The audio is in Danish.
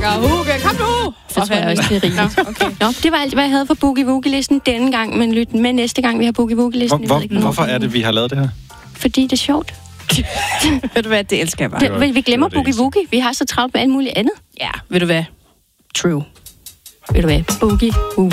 Hugge, kom nu! Så tror jeg også, det er rigeligt. Okay. Nå, det var alt, hvad jeg havde for Boogie Woogie-listen denne gang, men lyt med næste gang, vi har Boogie Woogie-listen. Hvorfor er det, vi har lavet det her? Fordi det er sjovt. Ved du hvad, det elsker jeg bare. Vi glemmer Boogie Woogie. Vi har så travlt med alt muligt andet. Ja, ved du hvad? True. Ved du hvad? Boogie Woogie.